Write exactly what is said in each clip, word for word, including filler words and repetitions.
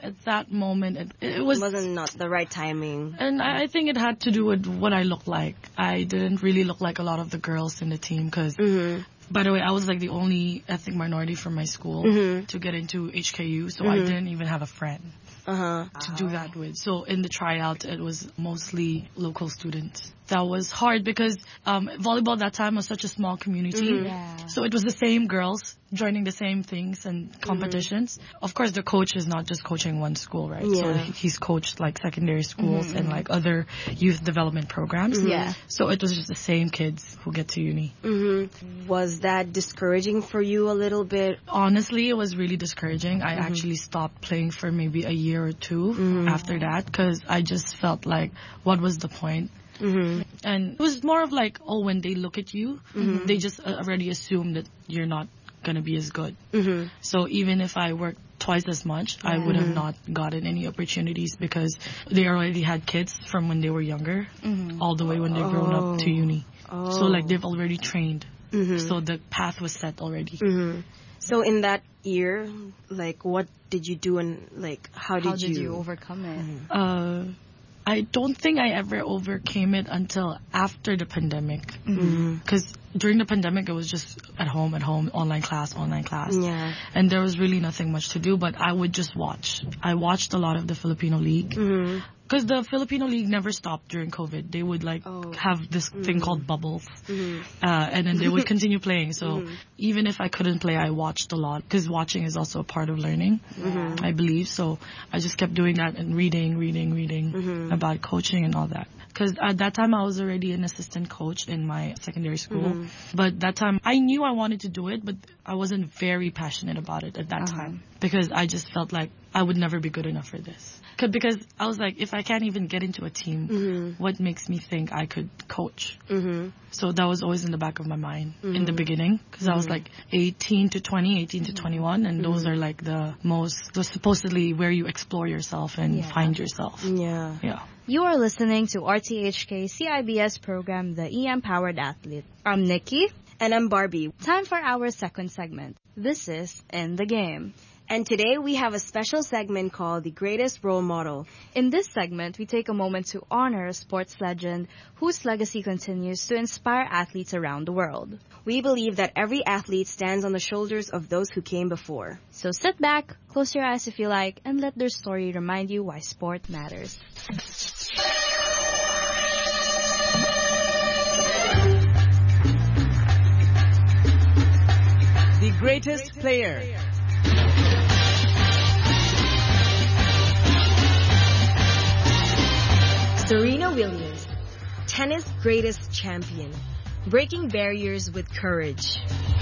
at that moment, it, it was... It wasn't not the right timing. And I, I think it had to do with what I looked like. I didn't really look like a lot of the girls in the team because... Mm-hmm. By the way, I was like the only ethnic minority from my school mm-hmm. to get into H K U, so mm-hmm. I didn't even have a friend uh-huh. to do that with. So in the tryout, it was mostly local students. That was hard because um, volleyball at that time was such a small community. Mm-hmm. Yeah. So it was the same girls joining the same things and competitions. Mm-hmm. Of course, the coach is not just coaching one school, right? Yeah. So he's coached like secondary schools mm-hmm. and like other youth development programs. Mm-hmm. Yeah. So it was just the same kids who get to uni. Mm-hmm. Was that discouraging for you a little bit? Honestly, it was really discouraging. I mm-hmm. actually stopped playing for maybe a year or two mm-hmm. after that because I just felt like, what was the point? Mm-hmm. And it was more of like, oh, when they look at you, mm-hmm. they just already assume that you're not going to be as good. Mm-hmm. So even if I worked twice as much, yeah. I would have not gotten any opportunities because they already had kids from when they were younger, mm-hmm. all the way when they've grown oh. up to uni. Oh. So like they've already trained. Mm-hmm. So the path was set already. Mm-hmm. So in that year, like what did you do and like how did, how did you... you overcome it? Mm-hmm. Uh, I don't think I ever overcame it until after the pandemic. Because mm-hmm. during the pandemic, it was just at home, at home, online class, online class. Yeah. And there was really nothing much to do, but I would just watch. I watched a lot of the Filipino League. Mm-hmm. Because the Filipino League never stopped during COVID. They would like oh. have this mm-hmm. thing called bubbles. Mm-hmm. Uh, and then they would continue playing. So mm-hmm. even if I couldn't play, I watched a lot. Because watching is also a part of learning, mm-hmm. I believe. So I just kept doing that and reading, reading, reading mm-hmm. about coaching and all that. Because at that time I was already an assistant coach in my secondary school. Mm-hmm. But that time I knew I wanted to do it, but I wasn't very passionate about it at that uh-huh. time. Because I just felt like I would never be good enough for this. Because I was like, if I can't even get into a team, mm-hmm. what makes me think I could coach? Mm-hmm. So that was always in the back of my mind mm-hmm. in the beginning. Because mm-hmm. I was like eighteen to twenty, eighteen to twenty-one. And mm-hmm. those are like the most, those supposedly where you explore yourself and yeah. find yourself. Yeah. Yeah. You are listening to R T H K C I B S program, The E M-Powered Athlete. I'm Nikki. And I'm Barbie. Time for our second segment. This is In the Game. And today we have a special segment called The Greatest Role Model. In this segment, we take a moment to honor a sports legend whose legacy continues to inspire athletes around the world. We believe that every athlete stands on the shoulders of those who came before. So sit back, close your eyes if you like, and let their story remind you why sport matters. The greatest player. Serena Williams, tennis greatest champion, breaking barriers with courage.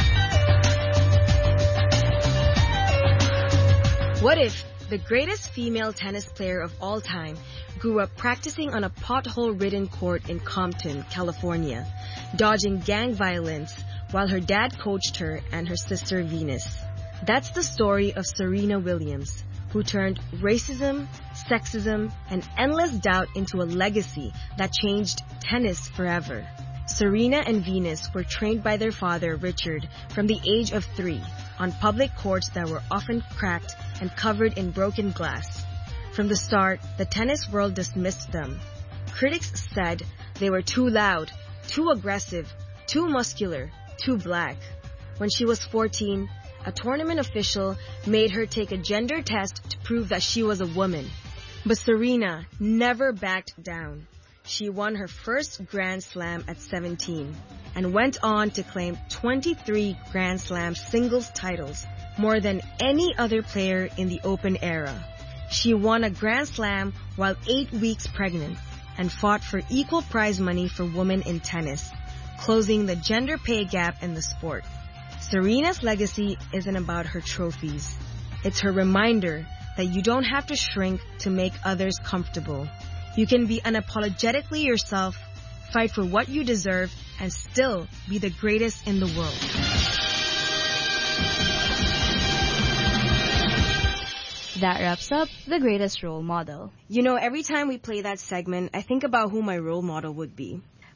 What if the greatest female tennis player of all time grew up practicing on a pothole-ridden court in Compton, California, dodging gang violence while her dad coached her and her sister Venus? That's the story of Serena Williams, who turned racism, sexism, and endless doubt into a legacy that changed tennis forever. Serena and Venus were trained by their father, Richard, from the age of three, on public courts that were often cracked and covered in broken glass. From the start, the tennis world dismissed them. Critics said they were too loud, too aggressive, too muscular, too black. When she was fourteen, a tournament official made her take a gender test to prove that she was a woman. But Serena never backed down. She won her first Grand Slam at seventeen and went on to claim twenty-three Grand Slam singles titles, more than any other player in the Open era. She won a Grand Slam while eight weeks pregnant and fought for equal prize money for women in tennis, closing the gender pay gap in the sport. Serena's legacy isn't about her trophies. It's her reminder that you don't have to shrink to make others comfortable. You can be unapologetically yourself, fight for what you deserve, and still be the greatest in the world. That wraps up The Greatest Role Model. You know, every time we play that segment, I think about who my role model would be.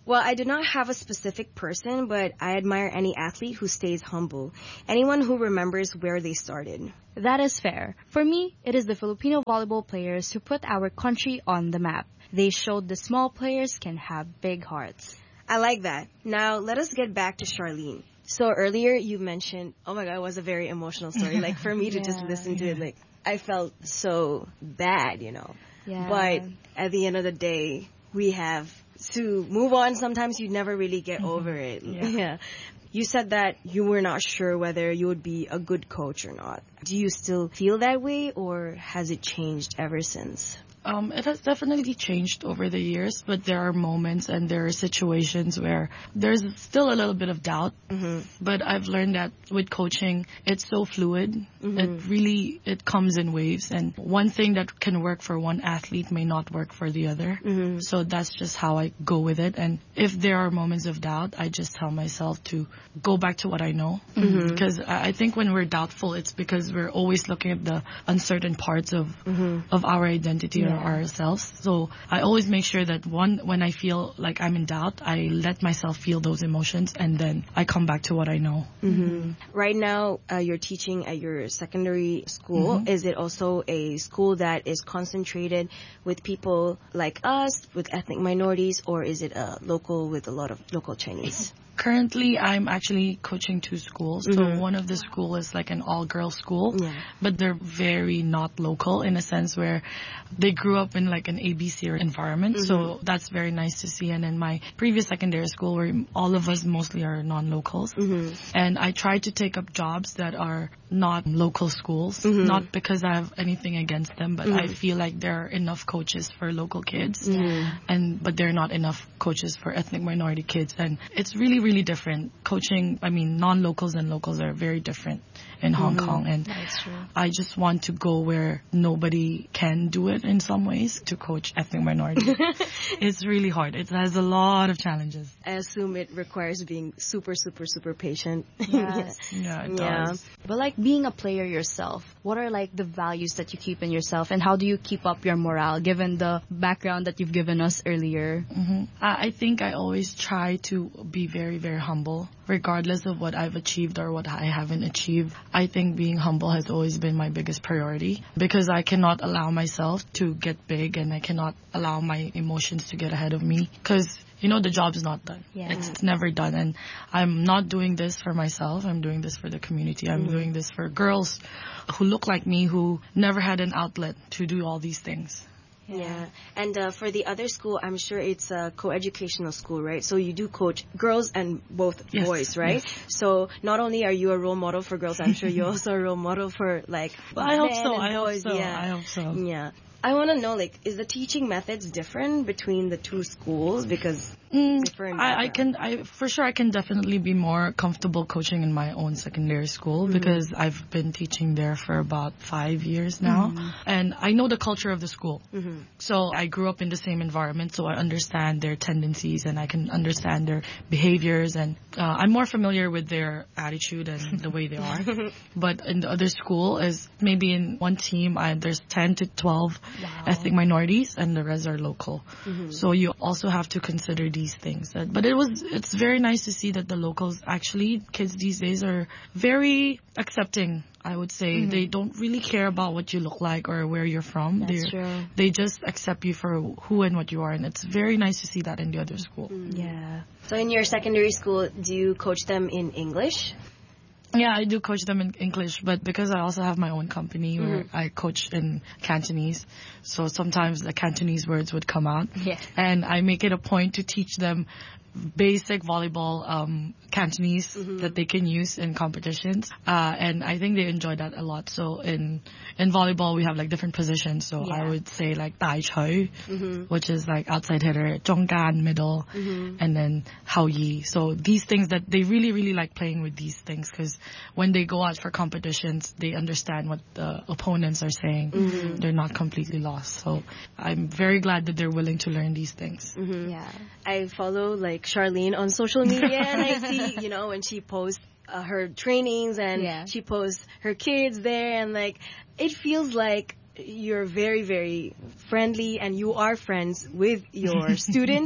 Well, I do not have a specific person, but I admire any athlete who stays humble. Anyone who remembers where they started. That is fair. For me, it is the Filipino volleyball players who put our country on the map. They showed the small players can have big hearts. I like that. Now, let us get back to Charlene. So earlier you mentioned, oh my God, it was a very emotional story. Like for me to Yeah, just listen to yeah. it, like I felt so bad, you know. Yeah. But at the end of the day, we have to move on. Sometimes you never really get over it. Yeah. You said that you were not sure whether you would be a good coach or not. Do you still feel that way, or has it changed ever since? Um, it has definitely changed over the years, but there are moments and there are situations where there's still a little bit of doubt. Mm-hmm. But I've learned that with coaching, it's so fluid. Mm-hmm. It really, it comes in waves. And one thing that can work for one athlete may not work for the other. Mm-hmm. So that's just how I go with it. And if there are moments of doubt, I just tell myself to go back to what I know. Mm-hmm. Because I I think when we're doubtful, it's because we're always looking at the uncertain parts of Mm-hmm. of our identity or Yeah. ourselves. So I always make sure that one, when I feel like I'm in doubt, I let myself feel those emotions and then I come back to what I know. Mm-hmm. Right now, uh, you're teaching at your secondary school. Mm-hmm. Is it also a school that is concentrated with people like us, with ethnic minorities, or is it a local with a lot of local Chinese? Currently, I'm actually coaching two schools. So Mhm. one of the school is like an all-girls school, Yeah. but they're very not local in a sense where they grew up in like an A B C environment. So that's very nice to see. And in my previous secondary school, where all of us mostly are non-locals, Mm-hmm. and I try to take up jobs that are not local schools, Mhm. not because I have anything against them, but I Mhm. feel like there are enough coaches for local kids, Mhm. and but there are not enough coaches for ethnic minority kids, and it's really really different. Coaching, I mean, non-locals and locals are very different in Hong Kong, and That's true. I just want to go where nobody can do it in some ways to coach ethnic minorities. It's really hard. It has a lot of challenges. I assume it requires being super, super, super patient. Yes. Yeah, it Yeah. does. But like being a player yourself, what are like the values that you keep in yourself, and how do you keep up your morale given the background that you've given us earlier? hmm I, I think I always try to be very, very humble, regardless of what I've achieved or what I haven't achieved. I think being humble has always been my biggest priority because I cannot allow myself to get big and I cannot allow my emotions to get ahead of me because you know, the job's not done. Yeah. It's never done. And I'm not doing this for myself. I'm doing this for the community. I'm doing this for girls who look like me who never had an outlet to do all these things. Yeah. And uh, for the other school, I'm sure it's a co-educational school, right? So you do coach girls and both Yes, boys, right? yes. So not only are you a role model for girls, I'm sure you're also a role model for like I hope men so. and I hope boys. so. Yeah. I hope so. Yeah. I want to know, like, is the teaching methods different between the two schools? Because Mm, different I, I background. can, I for sure, I can definitely be more comfortable coaching in my own secondary school because I've been teaching there for about five years now, and I know the culture of the school. Mhm. So I grew up in the same environment, so I understand their tendencies and I can understand their behaviors, and uh, I'm more familiar with their attitude and the way they are. But in the other school, is maybe in one team, I, there's ten to twelve ethnic minorities, and the rest are local. So you also have to consider these things. Uh, But it was, it's very nice to see that the locals, actually, kids these days are very accepting. I would say they don't really care about what you look like or where you're from. That's They're- true. They just accept you for who and what you are, and it's very nice to see that in the other school. Yeah. So in your secondary school, do you coach them in English? Yeah, I do coach them in English, but because I also have my own company where I coach in Cantonese, so sometimes the Cantonese words would come out. Yeah. And I make it a point to teach them basic volleyball um, Cantonese that they can use in competitions. Uh, and I think they enjoy that a lot. So in in volleyball, we have like different positions. So I Yeah. would say like Dai Choi, which is like outside hitter, Zhonggan, middle, and then Hao Yi. So these things that they really, really like playing with these things because when they go out for competitions, they understand what the opponents are saying. They're not completely lost. So I'm very glad that they're willing to learn these things. Yeah. I follow like Charlene on social media and I see, you know, when she posts uh, her trainings and Yeah. she posts her kids there and like it feels like you're very, very friendly and you are friends with your students.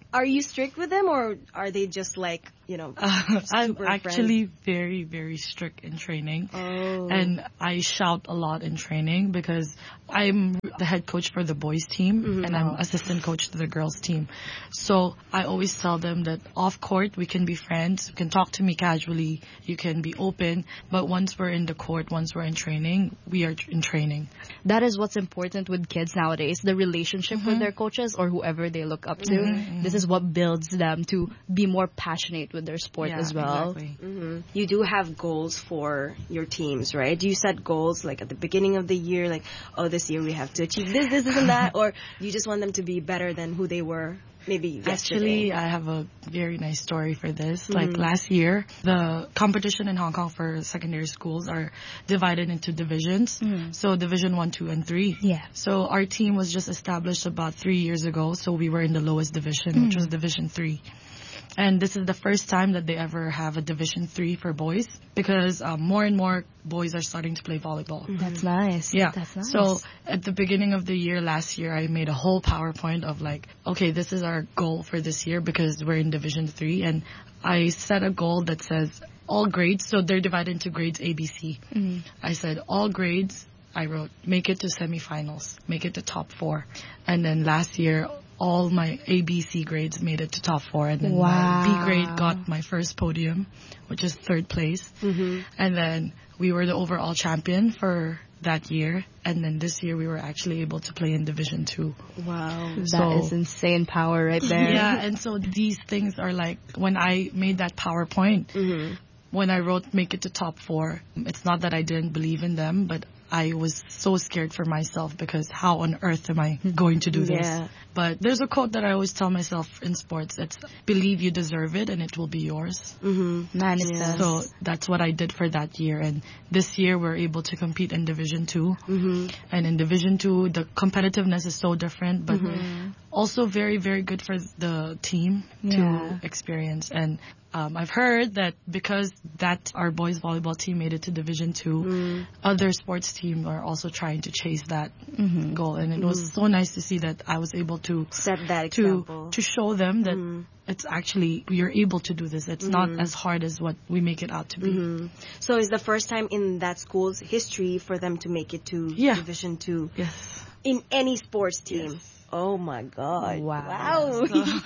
Are you strict with them, or are they just like, you know, Uh, I'm super actually very, very strict in training. Oh. And I shout a lot in training because I'm the head coach for the boys team Mhm. and I'm assistant coach to the girls team. So I always tell them that off court we can be friends, you can talk to me casually, you can be open, but once we're in the court, once we're in training, we are tr- in training. That is what's important with kids nowadays, the relationship with their coaches or whoever they look up to. This is what builds them to be more passionate with their sport Yeah, as well. exactly. hmm You do have goals for your teams, right? Do you set goals like at the beginning of the year, like, oh, this year we have to achieve this, this, this, and that, or you just want them to be better than who they were maybe yesterday? Actually, I have a very nice story for this. Like last year, the competition in Hong Kong for secondary schools are divided into divisions. So division one, two, and three. Yeah. So our team was just established about three years ago. So we were in the lowest division, which was division three. And this is the first time that they ever have a division three for boys because um, more and more boys are starting to play volleyball. That's nice. Yeah. That's nice. So at the beginning of the year, last year, I made a whole PowerPoint of like, okay, this is our goal for this year because we're in Division three. And I set a goal that says all grades, so they're divided into grades A, B, C. I said all grades, I wrote, make it to semifinals, make it to top four. And then last year, all my A, B, C grades made it to top four. And then Wow. my B grade got my first podium, which is third place. Mm-hmm. And then we were the overall champion for that year. And then this year we were actually able to play in Division two. Wow. That So- is insane power right there. Yeah, and so these things are like, when I made that PowerPoint, Mm-hmm. when I wrote make it to top four, it's not that I didn't believe in them, but I was so scared for myself because how on earth am I going to do this? Yeah. But there's a quote that I always tell myself in sports. It's believe you deserve it and it will be yours. Mm-hmm. Manifest. So that's what I did for that year. And this year we're able to compete in Division two. Mm-hmm. And in Division two, the competitiveness is so different, but also very, very good for the team Yeah. to experience. And um, I've heard that because that our boys volleyball team made it to Division two, other sports teams are also trying to chase that goal. And it was so nice to see that I was able to Set that to example. to show them that Mhm. it's actually you're able to do this. It's not as hard as what we make it out to be. Mhm. So it's the first time in that school's history for them to make it to Yeah. Division two Yes. in any sports team. Yes. Oh my God! Wow.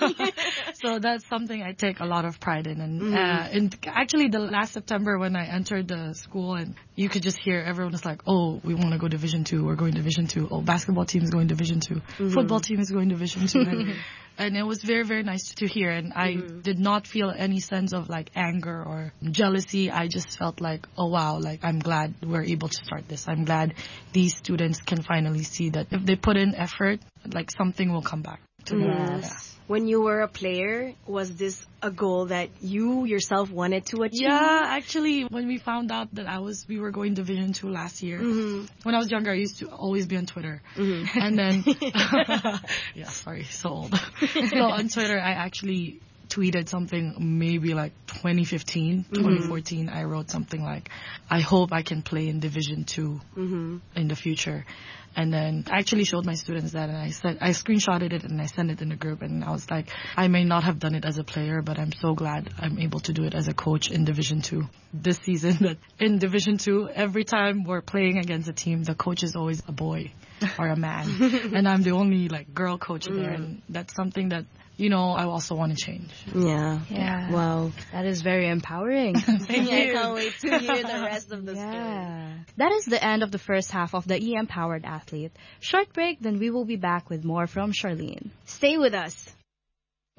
So that's something I take a lot of pride in. And uh, in, actually, the last September when I entered the school, and you could just hear everyone was like, "Oh, we want to go Division Two. We're going Division Two. Oh, basketball team is going Division 2 Football team is going Division Two." and, and it was very, very nice to hear. And I did not feel any sense of like anger or jealousy. I just felt like, oh wow, like I'm glad we're able to start this. I'm glad these students can finally see that if they put in effort, like something will come back to them. Yes. When you were a player, was this a goal that you yourself wanted to achieve? Yeah, actually, when we found out that I was, we were going Division Two last year. Mhm. When I was younger, I used to always be on Twitter, Mhm. and then, yeah, sorry, so old. So on Twitter, I actually tweeted something maybe like twenty fifteen, twenty fourteen. I wrote something like, "I hope I can play in Division Two Mhm. in the future." And then I actually showed my students that, and I said, I screenshotted it and I sent it in the group, and I was like, I may not have done it as a player, but I'm so glad I'm able to do it as a coach in Division Two this season. That in Division Two, every time we're playing against a team, the coach is always a boy or a man, and I'm the only like girl coach there, and that's something that, you know, I also want to change. Yeah. Yeah. Wow. That is very empowering. Thank I you. can't wait to hear the rest of the story. Yeah. That is the end of the first half of the E Empowered Athlete. Short break, then we will be back with more from Charlene. Stay with us.